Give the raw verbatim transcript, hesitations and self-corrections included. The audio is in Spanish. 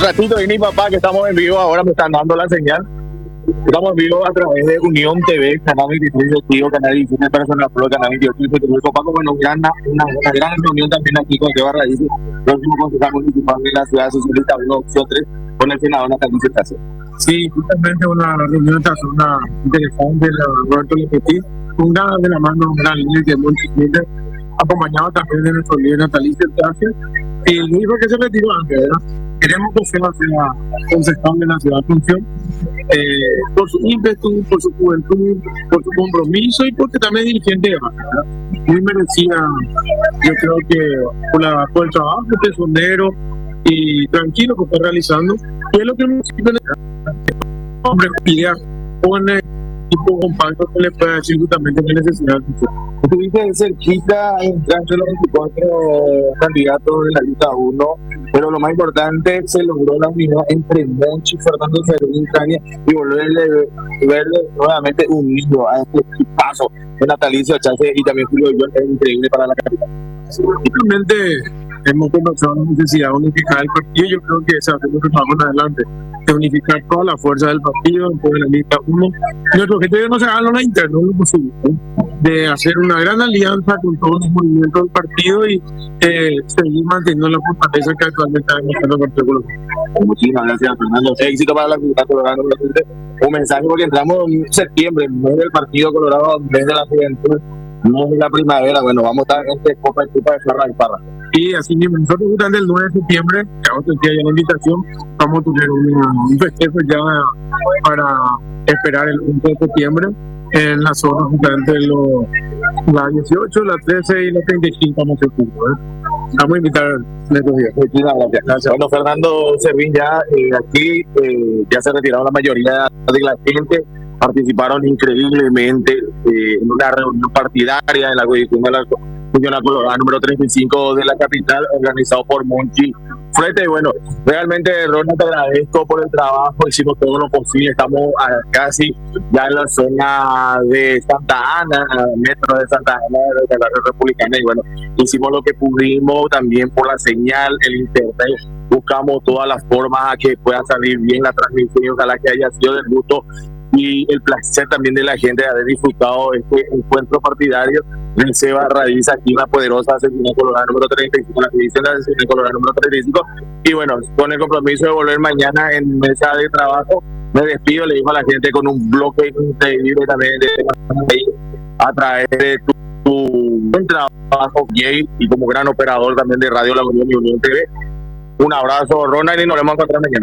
ratito de mi papá, que estamos en vivo, ahora me están dando la señal. Estamos en vivo a través de Unión T V, Canal veintitrés de Tío, Canal diecisiete Personal Pro, Canal veintiocho de Paco. Bueno, gran, una, una gran reunión también aquí con Esteban Raíces, próximo concejal municipal de la ciudad socialista uno, opción tres, con el senador Natalia Cetace. Sí, justamente una reunión una interesante de Roberto Lepetit, una de la mano, una línea de Montes, acompañado también de nuestro líder Natalicio Cetace, y el mismo que se retiró antes, ¿verdad? Queremos que sea concejal de la ciudad de Asunción, eh, por su ímpetu, por su juventud, por su compromiso y porque también es dirigente de base, ¿verdad? Muy merecida, yo creo que por, la, por el trabajo tesonero y tranquilo que está realizando, y es lo que el municipio necesita, hombre, pide, pone tipo compacto que le pueda decir justamente qué necesidad. Estuviste cerquita entre los veinticuatro candidatos de la lista uno, pero lo más importante, se logró la unidad entre Monchi, Fernando Servín, Tania, y volverle verle nuevamente unido a este paso de Natalicio Cetace y también Julio John, es increíble para la capital. Simplemente hemos conocido la necesidad de unificar el partido. Yo creo que esa es lo que vamos adelante, de unificar toda la fuerza del partido en la lista uno. Nuestro objetivo es no cerrarlo a la interna, lo posible, ¿eh? De hacer una gran alianza con todos los movimientos del partido y eh, seguir manteniendo la fortaleza que actualmente está demostrando el Partido Colorado. Muchísimas gracias, Fernando. Éxito para la ciudad colorada. Un mensaje porque entramos en septiembre, en mes del Partido Colorado, en mes de la juventud, mes de la primavera. Bueno, vamos a estar en este Copa de Copa de Farra y Parra. Y así mismo, nosotros justamente el nueve de septiembre, que vamos a tener ya la invitación, vamos a tener un, un festejo ya para esperar el once de septiembre en la zona justamente de los, la dieciocho, la trece y la treinta y cinco vamos a hacer fútbol, ¿eh? Vamos a invitar en estos días. Muchísimas gracias. gracias. Bueno, Fernando Servín, ya eh, aquí eh, ya se retiraron la mayoría de la gente, participaron increíblemente eh, en una reunión partidaria en la jurisdicción de la Funcional Colorada número treinta y cinco de la capital, organizado por Monchi Frete. Bueno, realmente, Ronald, te agradezco por el trabajo, hicimos todo lo posible, estamos a, casi ya en la zona de Santa Ana, metro de Santa Ana, de la Red Republicana, y bueno, hicimos lo que pudimos también por la señal, el internet, buscamos todas las formas a que pueda salir bien la transmisión y ojalá que haya sido del gusto y el placer también de la gente de haber disfrutado este encuentro partidario del Seba Raíz aquí en la poderosa Seccional Colorada número treinta y cinco, la división de la Seccional Colorada número treinta y cinco, y bueno, con el compromiso de volver mañana en mesa de trabajo, me despido, le digo a la gente con un bloque increíble también de a través de tu, tu buen trabajo, Jay, y como gran operador también de Radio La Unión y Unión T V. Un abrazo, Ronald, y nos vemos a encontrar mañana.